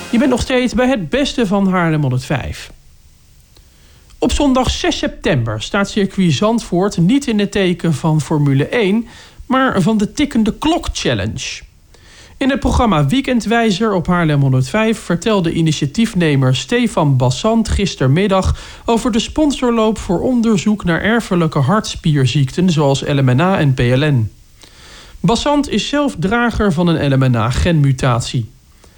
Je bent nog steeds bij het beste van Haarlem 105. Op zondag 6 september staat circuit Zandvoort niet in het teken van Formule 1... maar van de Tikkende Klok Challenge. In het programma Weekendwijzer op Haarlem 105... vertelde initiatiefnemer Stefan Bassant gistermiddag... over de sponsorloop voor onderzoek naar erfelijke hartspierziekten... zoals LMNA en PLN. Bassant is zelf drager van een LMNA-genmutatie.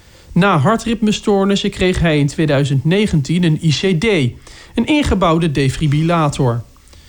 Na hartritmestoornissen kreeg hij in 2019 een ICD, een ingebouwde defibrillator.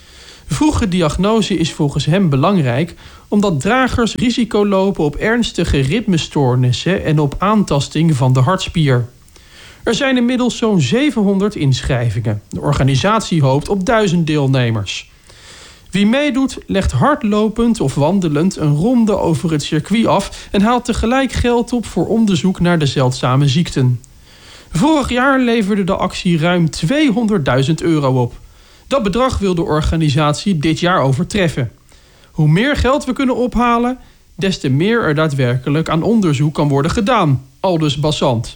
Vroege diagnose is volgens hem belangrijk omdat dragers risico lopen op ernstige ritmestoornissen en op aantasting van de hartspier. Er zijn inmiddels zo'n 700 inschrijvingen. De organisatie hoopt op 1000 deelnemers. Wie meedoet, legt hardlopend of wandelend een ronde over het circuit af en haalt tegelijk geld op voor onderzoek naar de zeldzame ziekten. Vorig jaar leverde de actie ruim €200.000 op. Dat bedrag wil de organisatie dit jaar overtreffen. Hoe meer geld we kunnen ophalen, des te meer er daadwerkelijk aan onderzoek kan worden gedaan, aldus Bassant.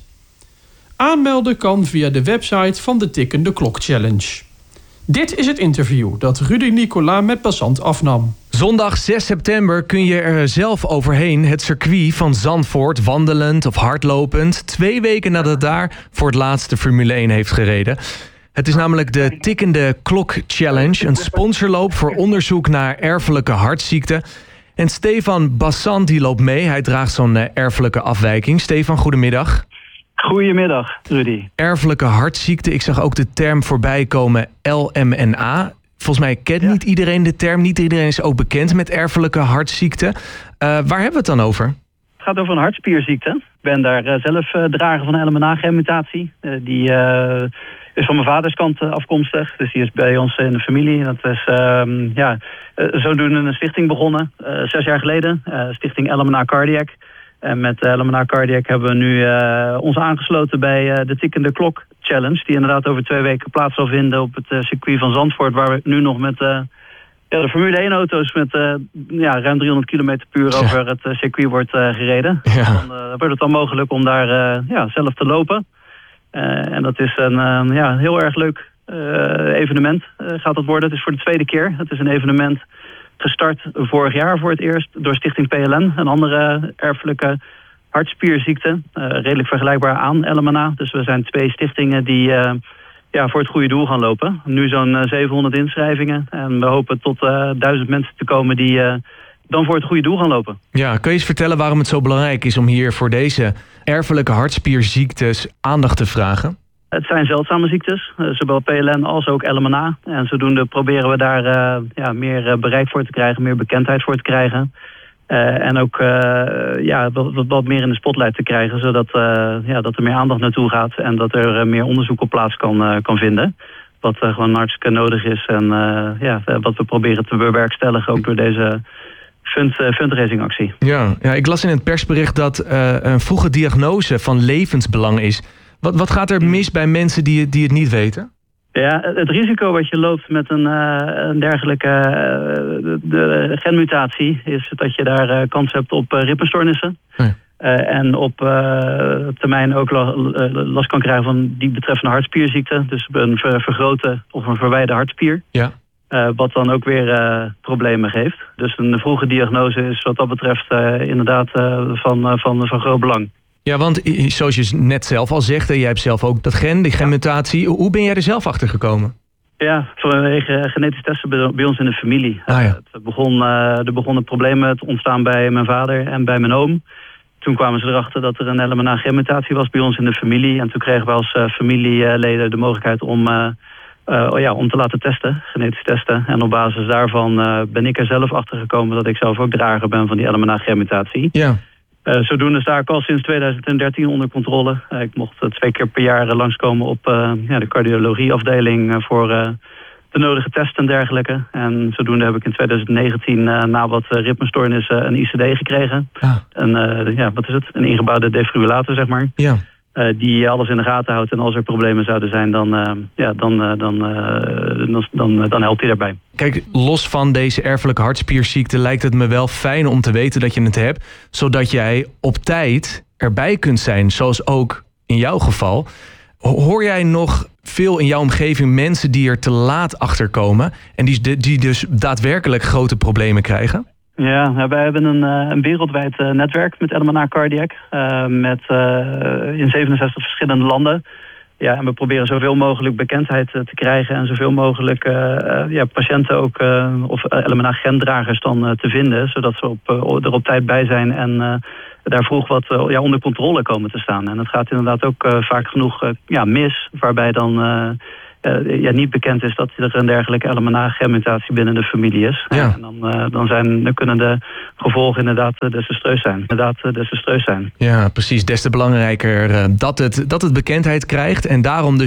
Aanmelden kan via de website van de Tikkende Klok Challenge. Dit is het interview dat Rudy Nicola met Bassant afnam. Zondag 6 september kun je er zelf overheen. Het circuit van Zandvoort, wandelend of hardlopend. 2 weken nadat het daar voor het laatst de Formule 1 heeft gereden. Het is namelijk de Tikkende Klok Challenge. Een sponsorloop voor onderzoek naar erfelijke hartziekten. En Stefan Bassant die loopt mee. Hij draagt zo'n erfelijke afwijking. Stefan, goedemiddag. Goedemiddag, Rudy. Erfelijke hartziekte. Ik zag ook de term voorbij komen, LMNA. Volgens mij kent niet iedereen de term. Niet iedereen is ook bekend met erfelijke hartziekte. Waar hebben we het dan over? Het gaat over een hartspierziekte. Ik ben daar zelf drager van een LMNA-genmutatie. Die is van mijn vaders kant afkomstig. Dus die is bij ons in de familie. Dat is zodoende een stichting begonnen. 6 jaar geleden. Stichting LMNA Cardiac. En met LMNA Cardiac hebben we nu ons aangesloten bij de Tikkende Klok Challenge. Die inderdaad over 2 weken plaats zal vinden op het circuit van Zandvoort. Waar we nu nog met de Formule 1 auto's met ruim 300 km per uur over het circuit wordt gereden. Ja. Dan wordt het dan mogelijk om daar zelf te lopen. En dat is een heel erg leuk evenement gaat dat worden. Het is voor de 2e keer. Het is een evenement gestart vorig jaar voor het eerst door Stichting PLN. Een andere erfelijke hartspierziekte. Redelijk vergelijkbaar aan LMNA. Dus we zijn 2 stichtingen die voor het goede doel gaan lopen. Nu zo'n 700 inschrijvingen. En we hopen tot 1000 mensen te komen die dan voor het goede doel gaan lopen. Ja, kun je eens vertellen waarom het zo belangrijk is om hier voor deze erfelijke hartspierziektes aandacht te vragen? Het zijn zeldzame ziektes, zowel PLN als ook LMNA. En zodoende proberen we daar meer bereik voor te krijgen, meer bekendheid voor te krijgen. En ook wat meer in de spotlight te krijgen, zodat dat er meer aandacht naartoe gaat en dat er meer onderzoek op plaats kan vinden. Wat gewoon hartstikke nodig is en wat we proberen te bewerkstelligen ook door deze fundraisingactie. Ja, ik las in het persbericht dat een vroege diagnose van levensbelang is. Wat gaat er mis bij mensen die het niet weten? Ja, het risico wat je loopt met een dergelijke genmutatie is dat je daar kans hebt op ritmestoornissen. Ja. En op termijn ook last kan krijgen van die betreffende hartspierziekte. Dus een vergrote of een verwijde hartspier. Ja. Wat dan ook weer problemen geeft. Dus een vroege diagnose is wat dat betreft inderdaad van groot belang. Ja, want zoals je net zelf al zegt, jij hebt zelf ook die genmutatie. Hoe ben jij er zelf achter gekomen? Ja, vanwege genetische testen bij ons in de familie. Er begonnen problemen te ontstaan bij mijn vader en bij mijn oom. Toen kwamen ze erachter dat er een LMNA-genmutatie was bij ons in de familie. En toen kregen we als familieleden de mogelijkheid om te laten testen, genetisch testen. En op basis daarvan ben ik er zelf achter gekomen dat ik zelf ook drager ben van die LMNA-genmutatie. Ja. Zodoende sta ik al sinds 2013 onder controle. Ik mocht 2 keer per jaar langskomen op de cardiologieafdeling voor de nodige testen en dergelijke. En zodoende heb ik in 2019 na wat ritmestoornissen een ICD gekregen. Een ingebouwde defibrillator, zeg maar. Ja. Die alles in de gaten houdt en als er problemen zouden zijn, dan helpt hij daarbij. Kijk, los van deze erfelijke hartspierziekte lijkt het me wel fijn om te weten dat je het hebt, zodat jij op tijd erbij kunt zijn, zoals ook in jouw geval. Hoor jij nog veel in jouw omgeving mensen die er te laat achter komen en die dus daadwerkelijk grote problemen krijgen? Ja, wij hebben een wereldwijd netwerk met LMNA Cardiac. In 67 verschillende landen. Ja, en we proberen zoveel mogelijk bekendheid te krijgen en zoveel mogelijk patiënten ook of LMNA-gendragers dan te vinden, zodat ze er op tijd bij zijn en daar vroeg wat onder controle komen te staan. En het gaat inderdaad ook vaak genoeg mis, waarbij dan niet bekend is dat er een dergelijke LMNA-genmutatie binnen de familie is. Ja. En dan kunnen de gevolgen inderdaad desastreus zijn. Ja, precies. Des te belangrijker dat het bekendheid krijgt en daarom dus